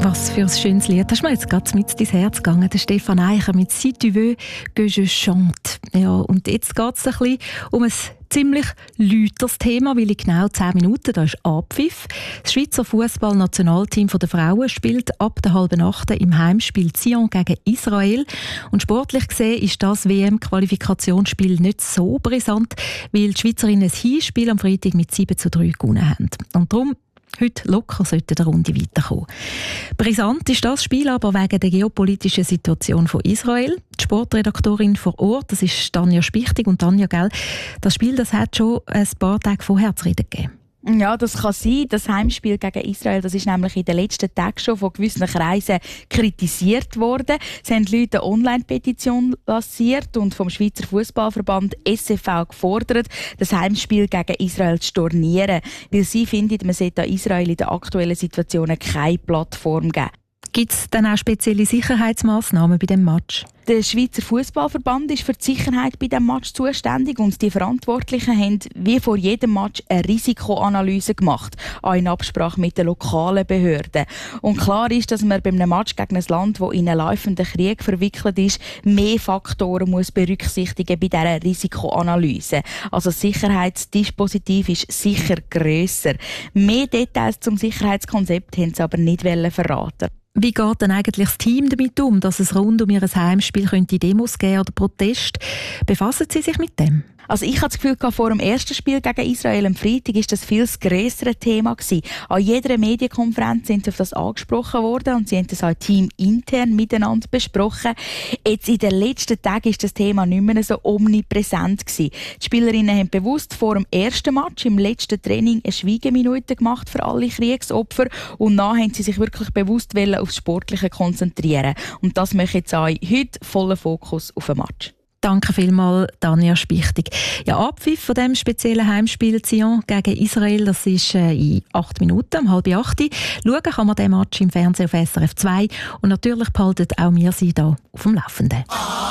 Was für ein schönes Lied. Das ist mir jetzt gerade mit ins Herz gegangen. Der Stefan Eicher mit «Si tu veux que je chante». Ja, und jetzt geht es ein bisschen um ein ziemlich lauteres Thema, weil in genau 10 Minuten, da ist Abpfiff. Das Schweizer Fußball-Nationalteam der Frauen spielt ab der 7:30 im Heimspiel Sion gegen Israel. Und sportlich gesehen ist das WM-Qualifikationsspiel nicht so brisant, weil die Schweizerinnen ein Hinspiel am Freitag mit 7:3 gewonnen haben. Und darum heute locker sollte der Runde weiterkommen. Brisant ist das Spiel aber wegen der geopolitischen Situation von Israel. Die Sportredaktorin vor Ort, das ist Tanja Spichtig. Und Tanja, gell, das Spiel das hat schon ein paar Tage vorher zu reden gegeben. Ja, das kann sein. Das Heimspiel gegen Israel, das ist nämlich in den letzten Tagen schon von gewissen Kreisen kritisiert worden. Es haben Leute eine Online-Petition lanciert und vom Schweizer Fußballverband SFV gefordert, das Heimspiel gegen Israel zu stornieren, weil sie finden, man sollte Israel in der aktuellen Situation keine Plattform geben. Gibt es dann auch spezielle Sicherheitsmaßnahmen bei dem Match? Der Schweizer Fußballverband ist für die Sicherheit bei diesem Match zuständig und die Verantwortlichen haben wie vor jedem Match eine Risikoanalyse gemacht, auch in Absprache mit den lokalen Behörden. Und klar ist, dass man bei einem Match gegen ein Land, das in einen laufenden Krieg verwickelt ist, mehr Faktoren muss berücksichtigen bei dieser Risikoanalyse. Also das Sicherheitsdispositiv ist sicher grösser. Mehr Details zum Sicherheitskonzept haben sie aber nicht verraten. Wie geht denn eigentlich das Team damit um, dass es rund um ihr Heimspiel könnte Demos geben oder Proteste? Befassen Sie sich mit dem? Also ich hatte das Gefühl, vor dem ersten Spiel gegen Israel am Freitag war das viel das grössere Thema gewesen. An jeder Medienkonferenz sind sie auf das angesprochen worden und sie haben das auch teamintern miteinander besprochen. Jetzt in den letzten Tagen ist das Thema nicht mehr so omnipräsent gewesen. Die Spielerinnen haben bewusst vor dem ersten Match im letzten Training eine Schweigeminute gemacht für alle Kriegsopfer und dann haben sie sich wirklich bewusst aufs Sportliche konzentrieren. Und das möchte jetzt auch heute voller Fokus auf den Match. Danke vielmals, Tanja Spichtig. Ja, Abpfiff von dem speziellen Heimspiel Sion gegen Israel, das ist in 8 Minuten, um 7:30. Schauen kann man den Match im Fernsehen auf SRF 2 und natürlich behalten auch wir Sie da auf dem Laufenden.